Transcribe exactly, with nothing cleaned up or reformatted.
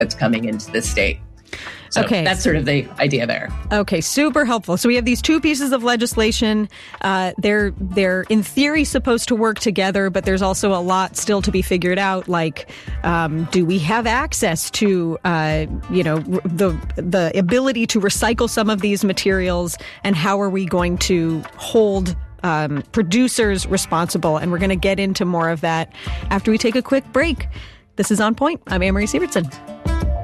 that's coming into the state. So okay. That's sort of the idea there. Okay, super helpful. So we have these two pieces of legislation. Uh, they're they're in theory supposed to work together, but there's also a lot still to be figured out. Like, um, do we have access to uh, you know the the ability to recycle some of these materials, and how are we going to hold um, producers responsible? And we're going to get into more of that after we take a quick break. This is On Point. I'm Anne Marie Sievertson.